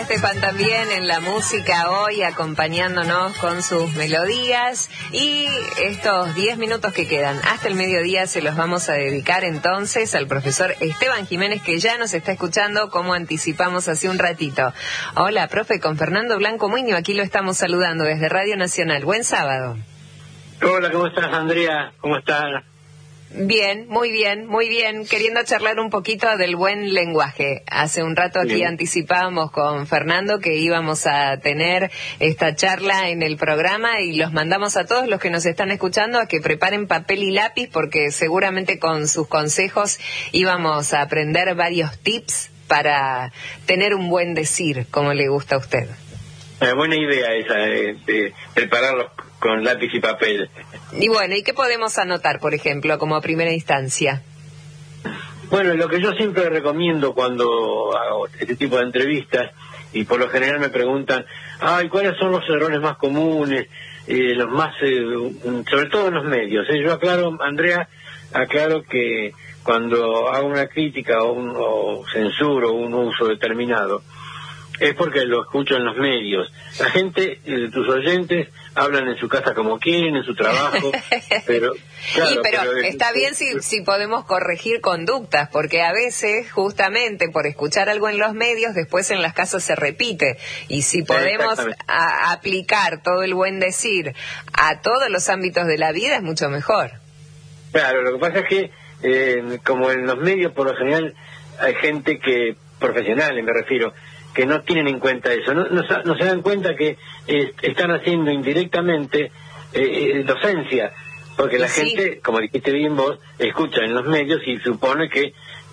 Estefan también en la música hoy, acompañándonos con sus melodías. Y estos 10 minutos que quedan hasta el mediodía se los vamos a dedicar entonces al profesor Esteban Jiménez, que ya nos está escuchando, como anticipamos hace un ratito. Hola, profe, con Fernando Blanco Muño, aquí lo estamos saludando desde Radio Nacional. Buen sábado. Hola, ¿cómo estás, Andrea? ¿Cómo estás? Bien, muy bien, muy bien. Queriendo charlar un poquito del buen lenguaje. Hace un rato aquí anticipábamos con Fernando que íbamos a tener esta charla en el programa y los mandamos a todos los que nos están escuchando a que preparen papel y lápiz, porque seguramente con sus consejos íbamos a aprender varios tips para tener un buen decir, como le gusta a usted. Buena idea esa, de prepararlos con lápiz y papel. Y bueno, ¿y qué podemos anotar, por ejemplo, como primera instancia? Bueno, lo que yo siempre recomiendo cuando hago este tipo de entrevistas, y por lo general me preguntan, ¿cuáles son los errores más comunes, los más, sobre todo en los medios? Yo aclaro, Andrea, que cuando hago una crítica o censuro un uso determinado, es porque lo escucho en los medios. La gente, tus oyentes, hablan en su casa como quieren, en su trabajo, pero... Claro, pero está bien si podemos corregir conductas, porque a veces, justamente por escuchar algo en los medios, después en las casas se repite. Y si podemos aplicar todo el buen decir a todos los ámbitos de la vida, es mucho mejor. Claro, lo que pasa es que, como en los medios, por lo general, hay gente que, profesionales me refiero, que no tienen en cuenta eso, no se dan cuenta que están haciendo indirectamente docencia, porque la gente, como dijiste bien vos, escucha en los medios y supone que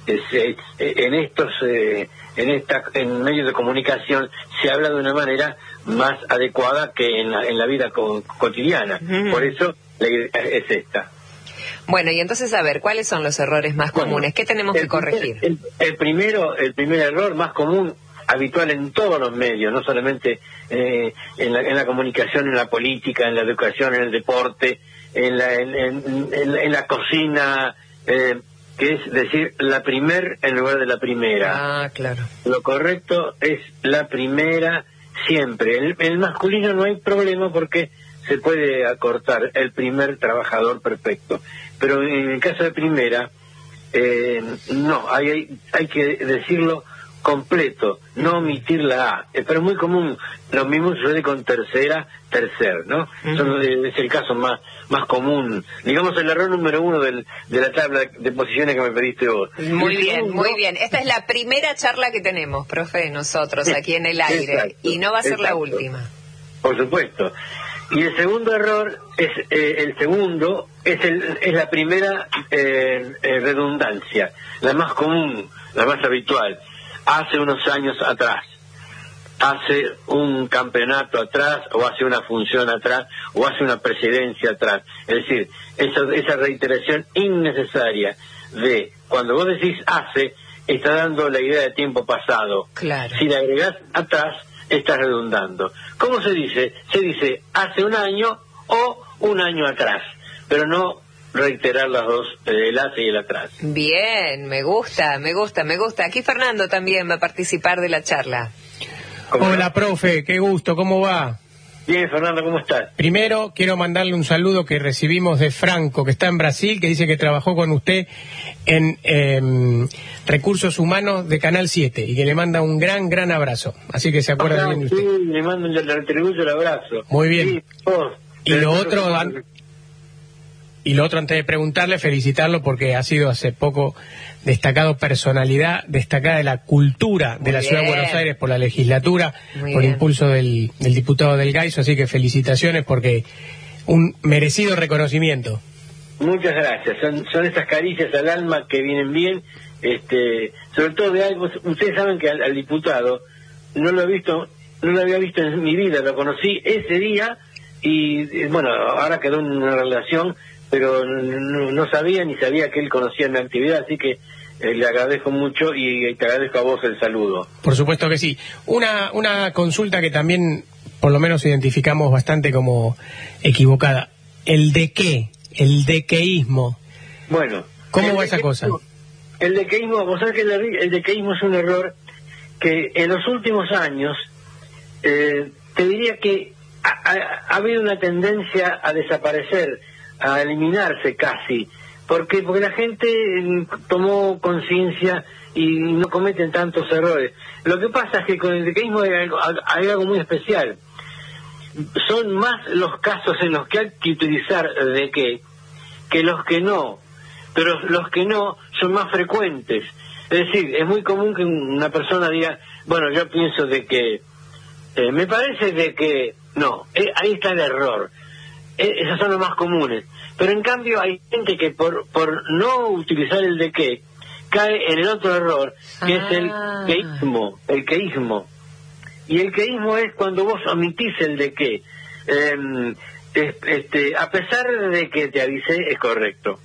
en medios de comunicación se habla de una manera más adecuada que en la vida cotidiana. Por eso la idea es esta. Bueno, y entonces, a ver, ¿cuáles son los errores más comunes? ¿Qué tenemos que corregir? El primer error más común, habitual en todos los medios, no solamente en la comunicación, en la política, en la educación, en el deporte, en la cocina, que es decir la primer en lugar de la primera. Ah, claro. Lo correcto es la primera siempre. El masculino no hay problema porque se puede acortar el primer trabajador perfecto, pero en el caso de primera, no, hay que decirlo completo, no omitir la A. Pero es muy común, lo mismo sucede con tercer, ¿no? Es el caso más común. Digamos el error número 1 de la tabla de posiciones que me pediste vos. Muy bien. Esta es la primera charla que tenemos, profe, nosotros aquí en el aire. Exacto, y no va a ser la última. Por supuesto. Y el segundo error es la primera redundancia, la más común, la más habitual. Hace unos años atrás, hace un campeonato atrás, o hace una función atrás, o hace una presidencia atrás. Es decir, esa reiteración innecesaria de cuando vos decís hace, está dando la idea de tiempo pasado. Claro. Si le agregás atrás, estás redundando. ¿Cómo se dice? Se dice hace un año o un año atrás, pero no reiterar las dos, el hace y el atrás. Bien, me gusta. Aquí Fernando también va a participar de la charla. Hola, profe, qué gusto, ¿cómo va? Bien, Fernando, ¿cómo estás? Primero, quiero mandarle un saludo que recibimos de Franco, que está en Brasil, que dice que trabajó con usted en Recursos Humanos de Canal 7 y que le manda un gran abrazo. Así que se acuerda bien de usted. Sí, le mando le retribuyo el abrazo. Muy bien. Sí, vos. Y lo otro, antes de preguntarle, felicitarlo porque ha sido hace poco destacado personalidad destacada de la cultura de la Ciudad de Buenos Aires por la legislatura, por impulso del diputado del Gaiso, así que felicitaciones porque un merecido reconocimiento. Muchas gracias, son esas caricias al alma que vienen bien, sobre todo de algo. Ustedes saben que al diputado no lo había visto en mi vida, lo conocí ese día y bueno, ahora quedó en una relación, pero no sabía ni sabía que él conocía mi actividad, así que le agradezco mucho y te agradezco a vos el saludo. Por supuesto que sí. Una consulta que también por lo menos identificamos bastante como equivocada. El dequeísmo. Bueno. ¿Cómo va esa cosa? El dequeísmo, vos sabés que el dequeísmo es un error que en los últimos años te diría que ha habido una tendencia a desaparecer, a eliminarse casi, porque la gente tomó conciencia y no cometen tantos errores. Lo que pasa es que con el dequeísmo hay algo muy especial. Son más los casos en los que hay que utilizar de que los que no, pero los que no son más frecuentes. Es decir, es muy común que una persona diga, bueno, yo pienso de que, me parece de que, no, ahí está el error. Esos son los más comunes. Pero en cambio hay gente que por no utilizar el de qué, cae en el otro error, que es el queísmo. Y el queísmo es cuando vos omitís el de qué. A pesar de que te avisé, es correcto.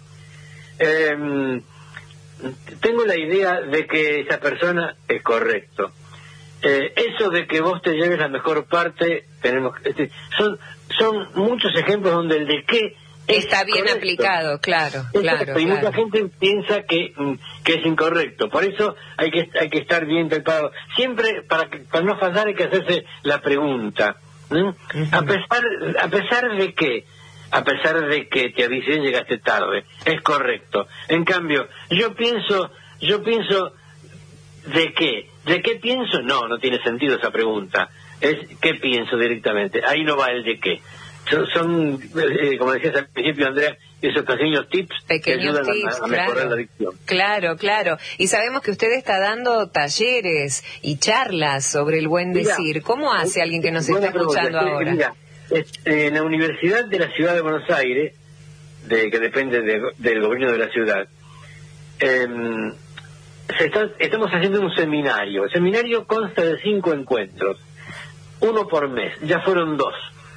Tengo la idea de que esa persona es correcto. Eso de que vos te lleves la mejor parte, son muchos ejemplos donde el de qué está bien correcto. Aplicado, claro. Y mucha gente piensa que es incorrecto. Por eso hay que estar bien preparado. Siempre, para no fallar, hay que hacerse la pregunta. A pesar de que te avisé, llegaste tarde. Es correcto. En cambio, yo pienso ¿de qué? ¿De qué pienso? No tiene sentido esa pregunta. Es ¿qué pienso directamente? Ahí no va el de qué. Son como decías al principio, Andrea, esos pequeños tips que ayudan a mejorar la dicción. Claro. Y sabemos que usted está dando talleres y charlas sobre el buen decir. ¿Cómo hace alguien que nos está escuchando ahora? Mira, en la Universidad de la Ciudad de Buenos Aires, que depende del gobierno de la ciudad, estamos haciendo un seminario. El seminario consta de 5 encuentros, 1 por mes. Ya fueron 2.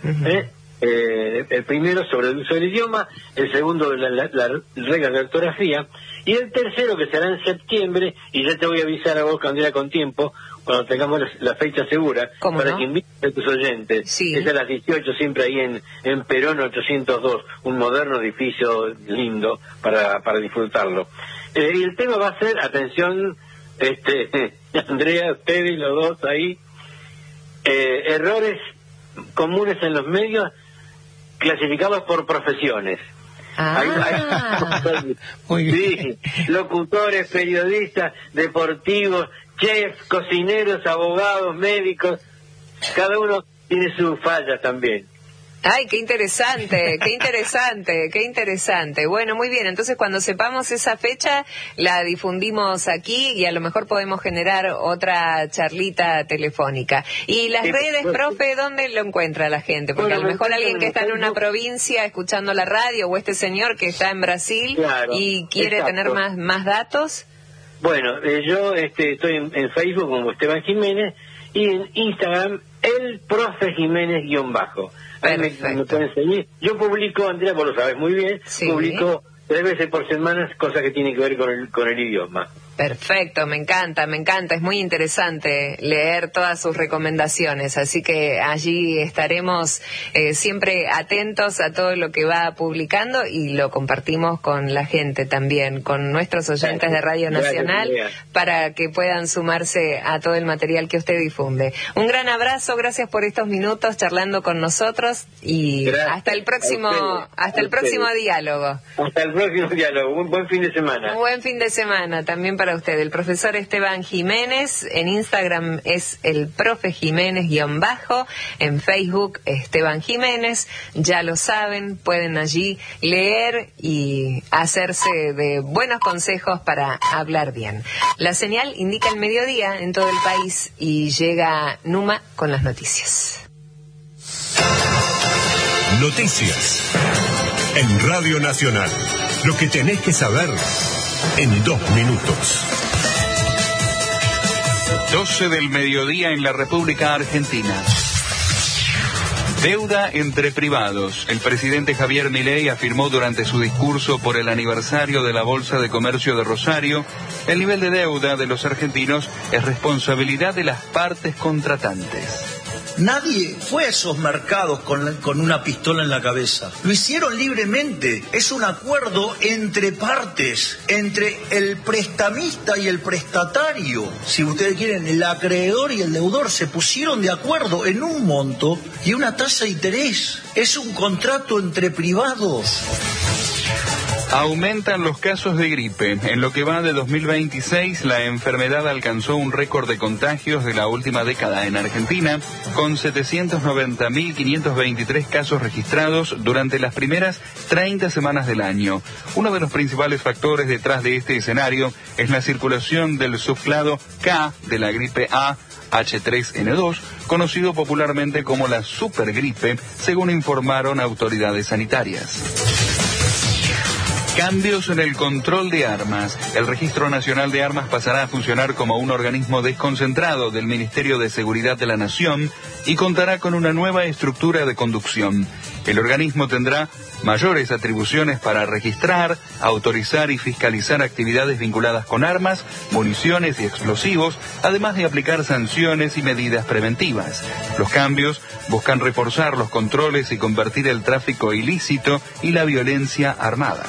El primero sobre el uso del idioma, el segundo de las reglas de ortografía, y el tercero que será en septiembre, y ya te voy a avisar a vos, Candela, con tiempo, cuando tengamos la fecha segura, para que invites a tus oyentes. Sí. Es a las 18, siempre ahí en Perón 802, un moderno edificio lindo para disfrutarlo. Y el tema va a ser, atención, Andrea, ustedes los dos ahí, errores comunes en los medios clasificados por profesiones. Sí, locutores, periodistas, deportivos, chefs, cocineros, abogados, médicos, cada uno tiene sus fallas también. Ay, qué interesante. Bueno, muy bien, entonces cuando sepamos esa fecha la difundimos aquí y a lo mejor podemos generar otra charlita telefónica. Y las redes, profe, ¿dónde lo encuentra la gente? Porque a lo mejor alguien que está en una provincia escuchando la radio, o este señor que está en Brasil y quiere tener más datos. Bueno, yo estoy en Facebook como Esteban Jiménez y en Instagram el profe Jiménez _. Me pueden seguir. Yo publico, Andrea, vos lo sabes muy bien, publico 3 veces por semana cosas que tienen que ver con el idioma. Perfecto, me encanta, es muy interesante leer todas sus recomendaciones, así que allí estaremos siempre atentos a todo lo que va publicando y lo compartimos con la gente también, con nuestros oyentes de Radio Nacional, para que puedan sumarse a todo el material que usted difunde. Un gran abrazo, gracias por estos minutos charlando con nosotros y hasta el próximo diálogo. Hasta el próximo diálogo, un buen fin de semana. Un buen fin de semana también para usted. El profesor Esteban Jiménez, en Instagram es el profe Jiménez _, en Facebook Esteban Jiménez, ya lo saben, pueden allí leer y hacerse de buenos consejos para hablar bien. La señal indica el mediodía en todo el país y llega Numa con las noticias. Noticias en Radio Nacional. Lo que tenés que saber en 2 minutos. 12 del mediodía en la República Argentina. Deuda entre privados. El presidente Javier Milei afirmó durante su discurso por el aniversario de la Bolsa de Comercio de Rosario, el nivel de deuda de los argentinos es responsabilidad de las partes contratantes. Nadie fue a esos mercados con una pistola en la cabeza. Lo hicieron libremente. Es un acuerdo entre partes, entre el prestamista y el prestatario. Si ustedes quieren, el acreedor y el deudor se pusieron de acuerdo en un monto y una tasa de interés. Es un contrato entre privados. Aumentan los casos de gripe. En lo que va de 2026, la enfermedad alcanzó un récord de contagios de la última década en Argentina, con 790.523 casos registrados durante las primeras 30 semanas del año. Uno de los principales factores detrás de este escenario es la circulación del subclado K de la gripe A, H3N2, conocido popularmente como la supergripe, según informaron autoridades sanitarias. Cambios en el control de armas. El Registro Nacional de Armas pasará a funcionar como un organismo desconcentrado del Ministerio de Seguridad de la Nación y contará con una nueva estructura de conducción. El organismo tendrá mayores atribuciones para registrar, autorizar y fiscalizar actividades vinculadas con armas, municiones y explosivos, además de aplicar sanciones y medidas preventivas. Los cambios buscan reforzar los controles y convertir el tráfico ilícito y la violencia armada.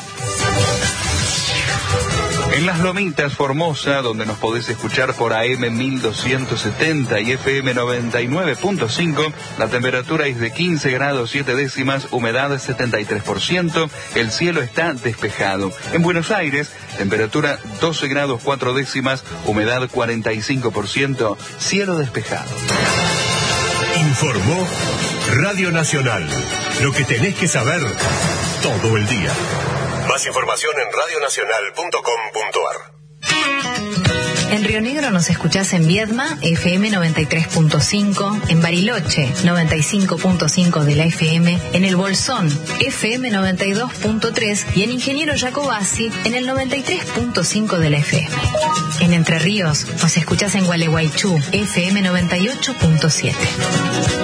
En Las Lomitas, Formosa, donde nos podés escuchar por AM 1270 y FM 99.5, la temperatura es de 15 grados 7 décimas, humedad 73%, el cielo está despejado. En Buenos Aires, temperatura 12 grados 4 décimas, humedad 45%, cielo despejado. Informó Radio Nacional. Lo que tenés que saber todo el día. Más información en radionacional.com.ar. En Río Negro nos escuchás en Viedma, FM 93.5, en Bariloche, 95.5 de la FM, en El Bolsón, FM 92.3 y en Ingeniero Jacobasi, en el 93.5 de la FM. En Entre Ríos nos escuchás en Gualeguaychú, FM 98.7.